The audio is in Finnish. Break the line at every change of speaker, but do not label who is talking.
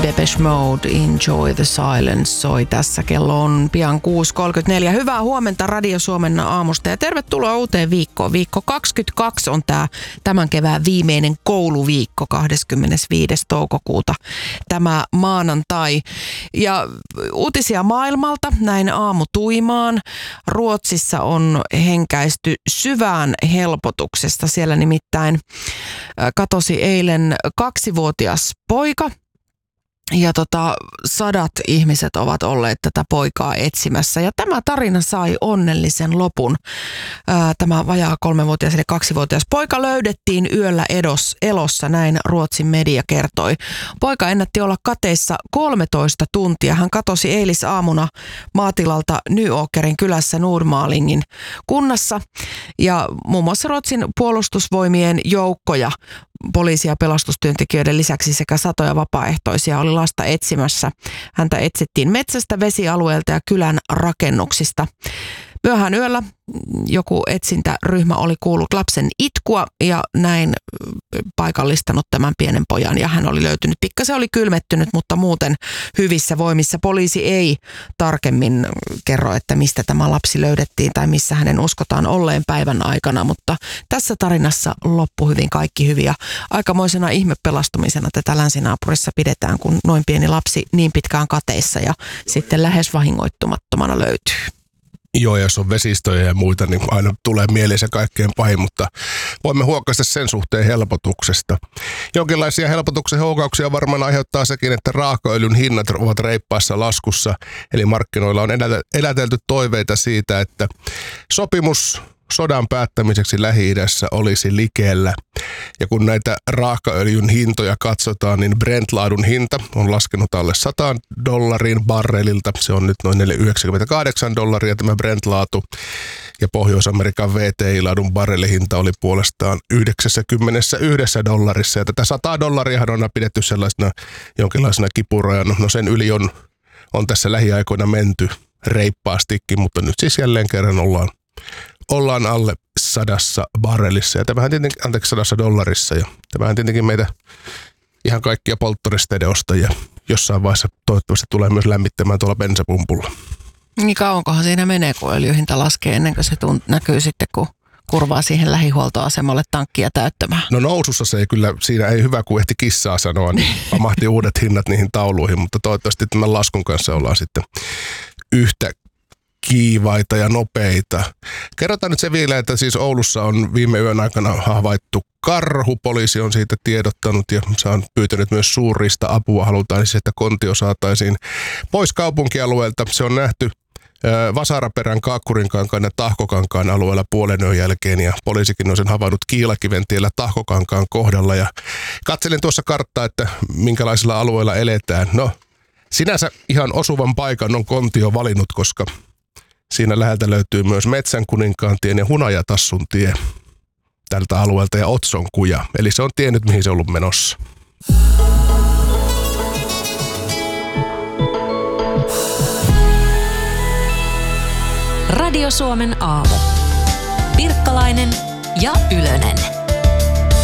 Depeche Mode, Enjoy the Silence soi tässä. Kello on pian 6.34. Hyvää huomenta Radio Suomen aamusta ja tervetuloa uuteen viikkoon. Viikko 22 on tämän kevään viimeinen kouluviikko, 25. toukokuuta tämä maanantai. Ja uutisia maailmalta näin aamutuimaan. Ruotsissa on henkäisty syvään helpotuksesta. Siellä nimittäin katosi eilen 2-vuotias poika. Ja sadat ihmiset ovat olleet tätä poikaa etsimässä. Ja tämä tarina sai onnellisen lopun. Tämä vajaa 3-vuotias eli 2-vuotias poika löydettiin yöllä elossa, näin Ruotsin media kertoi. Poika ennätti olla kateissa 13 tuntia. Hän katosi eilisaamuna maatilalta Nyåkerin kylässä Nordmalingin kunnassa. Ja muun muassa Ruotsin puolustusvoimien joukkoja, poliisi- ja pelastustyöntekijöiden lisäksi sekä satoja vapaaehtoisia oli lasta etsimässä. Häntä etsittiin metsästä, vesialueelta ja kylän rakennuksista. Myöhään yöllä joku etsintäryhmä oli kuullut lapsen itkua ja näin paikallistanut tämän pienen pojan ja hän oli löytynyt. Pikkasen oli kylmettynyt, mutta muuten hyvissä voimissa. Poliisi ei tarkemmin kerro, että mistä tämä lapsi löydettiin tai missä hänen uskotaan olleen päivän aikana, mutta tässä tarinassa loppu hyvin, kaikki hyvin ja aikamoisena ihmepelastumisena tätä länsinaapurissa pidetään, kun noin pieni lapsi niin pitkään kateissa ja sitten lähes vahingoittumattomana löytyy.
Joo, jos on vesistöjä ja muita, niin aina tulee mieleen se kaikkein pahin, mutta voimme huokaista sen suhteen helpotuksesta. Jonkinlaisia helpotuksen huokauksia varmaan aiheuttaa sekin, että raakaöljyn hinnat ovat reippaassa laskussa, eli markkinoilla on elätelty toiveita siitä, että sopimus sodan päättämiseksi Lähi-idässä olisi likellä. Ja kun näitä raakaöljyn hintoja katsotaan, niin Brent-laadun hinta on laskenut alle $100 barrelilta. Se on nyt noin $98 tämä Brent-laatu. Ja Pohjois-Amerikan WTI-laadun barrelihinta oli puolestaan $91. Ja tätä $100 on pidetty sellaisena jonkinlaisena kipurajana. No sen yli on tässä lähiaikoina menty reippaastikin, mutta nyt siis jälleen kerran ollaan alle 100 barrelissa ja tämähän tietenkin, $100 ja tämähän tietenkin meitä ihan kaikkia polttoristeiden ostajia jossain vaiheessa toivottavasti tulee myös lämmittämään tuolla bensapumpulla.
Niin kauankohan siinä menee, kun öljyhinta laskee ennen kuin se näkyy sitten, kun kurvaa siihen lähihuoltoasemalle tankkia täyttämään?
No nousussa se ei kyllä, siinä ei hyvä kuin ehti kissaa sanoa, niin pamahti uudet hinnat niihin tauluihin, mutta toivottavasti tämän laskun kanssa ollaan sitten yhtä kiivaita ja nopeita. Kerrotaan nyt se vielä, että siis Oulussa on viime yön aikana havaittu karhu. Poliisi on siitä tiedottanut ja se on pyytänyt myös suurista apua. Halutaan siis, että kontio saataisiin pois kaupunkialueelta. Se on nähty Vasaraperän, Kaakkurinkankaan ja Tahkokankaan alueella puolen yön jälkeen ja poliisikin on sen havainnut Kiilakiventiellä Tahkokankaan kohdalla. Ja katselin tuossa karttaa, että minkälaisilla alueilla eletään. No, sinänsä ihan osuvan paikan on kontio valinnut, koska siinä läheltä löytyy myös Metsänkuninkaantien ja Hunajatassun tie tältä alueelta ja Otson kuja. Eli se on tiennyt, mihin se on ollut menossa.
Radio Suomen aamu. Pirkkalainen ja Ylönen.